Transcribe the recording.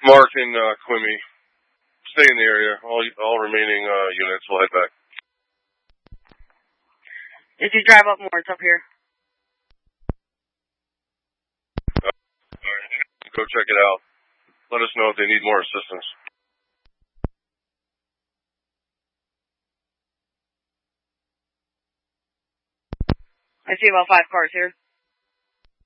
Mark and Quimmy, stay in the area. All remaining units will head back. If you drive up more, it's up here. Go check it out. Let us know if they need more assistance. I see about 5 cars here.